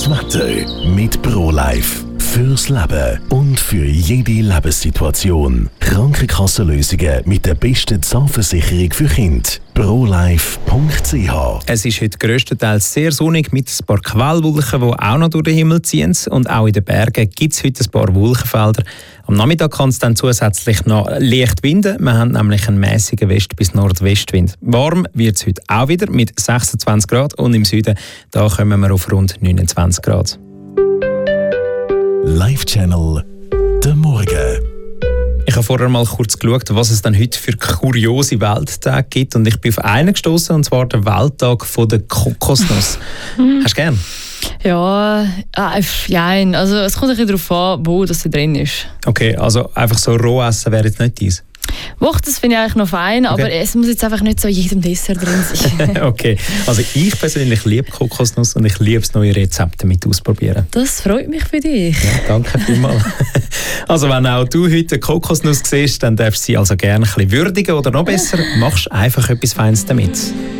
gutes Wetter mit ProLife. Fürs Leben und für jede Lebenssituation. Krankenkassenlösungen mit der besten Zahnversicherung für Kinder. ProLife.ch. Es ist heute grösstenteils sehr sonnig mit ein paar Quellwolken, die auch noch durch den Himmel ziehen. Und auch in den Bergen gibt es heute ein paar Wolkenfelder. Am Nachmittag kann es dann zusätzlich noch leicht winden. Wir haben nämlich einen mäßigen West- bis Nordwestwind. Warm wird es heute auch wieder mit 26 Grad und im Süden da kommen wir auf rund 29 Grad. Live-Channel «Der Morgen». Ich habe vorher mal kurz geschaut, was es dann heute für kuriose Welttage gibt. Und ich bin auf einen gestoßen, und zwar den Welttag der Kokosnuss. Hast du gern? Ja, also es kommt ein bisschen darauf an, wo das drin ist. Okay, also einfach so roh essen wäre jetzt nicht deins? Doch, das finde ich eigentlich noch fein, okay. Aber es muss jetzt einfach nicht so in jedem Dessert drin sein. Okay, also ich persönlich liebe Kokosnuss und ich liebe es, neue Rezepte damit ausprobieren. Das freut mich für dich. Ja, danke vielmals. Also wenn auch du heute eine Kokosnuss siehst, dann darfst du sie also gerne ein bisschen würdigen oder noch besser, machst einfach etwas Feines damit.